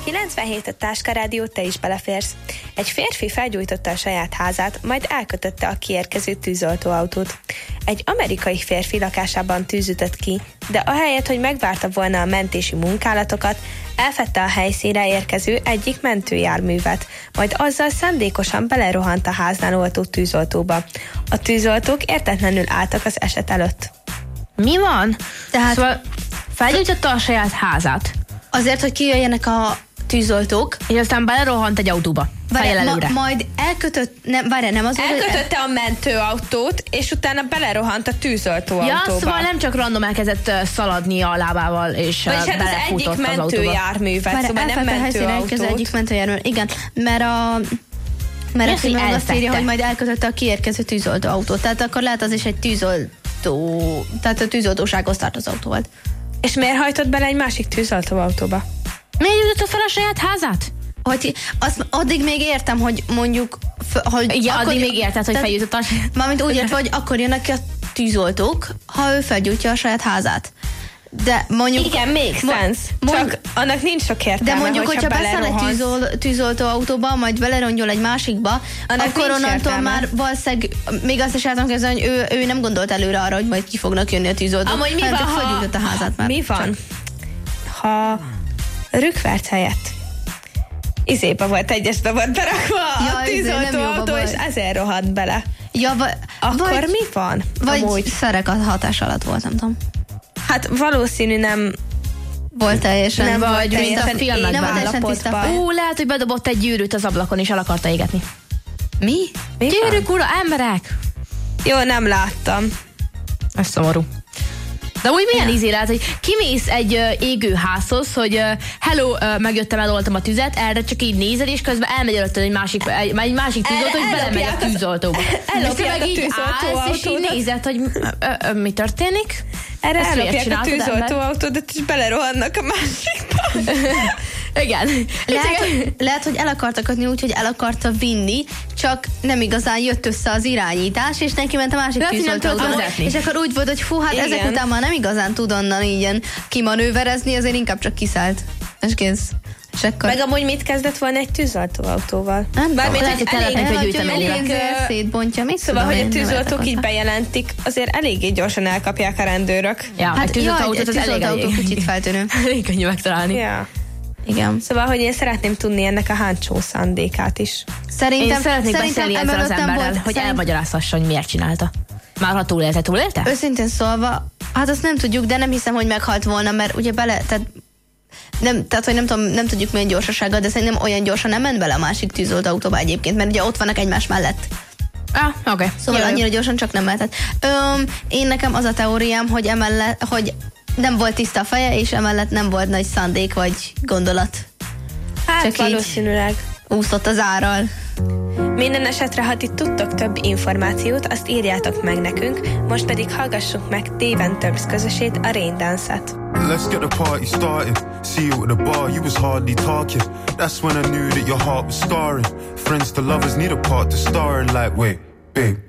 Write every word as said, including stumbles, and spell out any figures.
kilencvenhét a Táska Rádió, te is beleférsz. Egy férfi felgyújtotta a saját házát, majd elkötötte a kiérkező tűzoltóautót. Egy amerikai férfi lakásában tűzütött ki, de ahelyett, hogy megvárta volna a mentési munkálatokat, elfedte a helyszínre érkező egyik mentőjárművet, majd azzal szándékosan belerohant a háznál oltó tűzoltóba. A tűzoltók értetlenül álltak az eset előtt. Mi van? Tehát szóval felgyújtotta a saját házát. Azért, hogy kijöjjenek a tűzoltók. És aztán belerohant egy autóba. Várjál, ma, majd elkötött, nem, várjál, nem az Elkötötte el... a mentőautót, és utána belerohant a tűzoltóautóba. Ja, szóval nem csak random elkezdett uh, szaladni a lábával, és uh, hát az egyik mentőjárművet, szóval nem mentőautót. Az egyik mentőjármű, igen, mert a... Mert a film azt írja, hogy majd elkötötte a kiérkező tűzoltóautót. Tehát akkor lehet az is egy tűzoltó... Tehát a tűzoltósághoz tartozó autó volt. És miért hajtott bele egy másik tűzoltóautóba? Miért jutott fel a saját házát? Hogy azt addig még értem, hogy mondjuk... Hogy ja, akkor, addig még érted, hogy feljutott a saját... Mármint úgy értve, hogy akkor jönnek ki a tűzoltók, ha ő felgyújtja a saját házát. De mondjuk... Igen, make sense. Mond, csak annak nincs sok értelme, de mondjuk, hogyha, hogyha beszáll egy tűzol, tűzoltóautóba, majd belerongyol egy másikba, annak akkor onnantól értelme. Már valószínűleg még azt is álltam kezdeni, hogy ő, ő nem gondolt előre arra, hogy majd ki fognak jönni a tűzoltók. Amúgy mi van, ha... a házát már. Mi van, csak. Ha rükverc helyett izébe volt egyesbe volt berakva ja, a tűzoltóautó, és ezért rohadt bele. Ja, va, akkor vagy, mi van? Vagy amúgy? Szerek a hatás alatt volt, nem tudom. Hát valószínű nem volt teljesen. Nem vagy teljesen a filmekben állapotban. Ú, lehet, hogy bedobott egy gyűrűt az ablakon, és el akarta égetni. Mi? mi Gyűrűk, ura, emberek! Jó, nem láttam. Ez szomorú. De úgy milyen ízé lehet, hogy kimész egy uh, égő házhoz, hogy uh, hello, uh, megjöttem, eloltam a tüzet, erre csak így nézed, és közben elmegy előtted egy másik, egy, egy másik tűzoltó, és belemegy a tűzoltóba. Ellopják a tűzoltóautót. És így nézed, hogy uh, uh, mi történik? Erre ezt ellopják a tűzoltóautót, és belerohannak a másikba. Igen. Lehet, lehet, hogy el akartak adni úgy, hogy el akarta vinni, csak nem igazán jött össze az irányítás, és neki ment a másik tűzoltóba. És akkor úgy volt, hogy fú, hát igen. Ezek után már nem igazán tud onnan ilyen kimanőverezni, azért inkább csak kiszállt. És kész. És akkor... Meg amúgy mit kezdett volna egy tűzoltóautóval? Nem tudom, lehet, hogy telepnek egy gyűjteményre. Szétbontja. Mit szóval, tudom, hogy a tűzoltók így bejelentik, azért eléggé gyorsan elkapják a rendőrök. Ja, hát tűzoltóautót az elég autó kicsit feltűnő. Elég könnyű megtalálni. Ja. Igen. Szóval, hogy én szeretném tudni ennek a hátsó szándékát is. Szerintem, én szeretnék szerintem beszélni ezzel az emberrel, volt, hogy szerint... elmagyarázhassa, hogy miért csinálta. Már ha túlélte, túlélte? Őszintén szólva, hát azt nem tudjuk, de nem hiszem, hogy meghalt volna, mert ugye bele, tehát nem, tehát, hogy nem tudom, nem tudjuk milyen gyorsasággal, de szerintem olyan gyorsan nem ment bele a másik tűzoltóautóba egyébként, mert ugye ott vannak egymás mellett. Ah, oké. Okay. Szóval jó, annyira gyorsan csak nem lehetett. Öm, én nekem az a teóriám, hogy emellett, hogy nem volt tiszta a feje, és emellett nem volt nagy szándék vagy gondolat. Hát csak valószínűleg. Úszott az árral. Minden esetre, ha ti tudtok több információt, azt írjátok meg nekünk, most pedig hallgassuk meg Dave and Turbs közösét, a Rain Dance-et. Let's get the party started. See you at the bar, you was hardly talking. That's when I knew that your heart was scarring. Friends to lovers need a part to star in, like, wait, babe.